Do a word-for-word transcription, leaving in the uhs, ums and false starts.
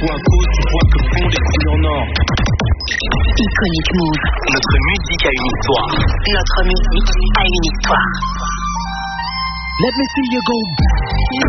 point cause, tu vois que fond des couleurs nord. Iconic Move. Notre musique a une histoire. Notre musique a une histoire. Let me see you go back.